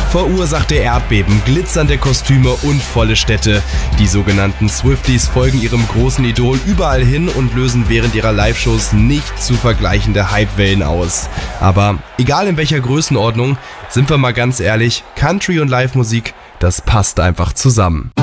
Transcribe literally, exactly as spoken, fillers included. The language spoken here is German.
Verursachte Erdbeben, glitzernde Kostüme und volle Städte. Die sogenannten Swifties folgen ihrem großen Idol überall hin und lösen während ihrer Live-Shows nicht zu vergleichende Hypewellen aus. Aber egal in welcher Größenordnung, sind wir mal ganz ehrlich, Country und Live-Musik, das passt einfach zusammen.